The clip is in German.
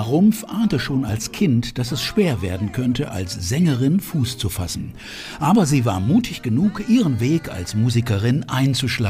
Krumpf ahnte schon als Kind, dass es schwer werden könnte, als Sängerin Fuß zu fassen. Aber sie war mutig genug, ihren Weg als Musikerin einzuschlagen.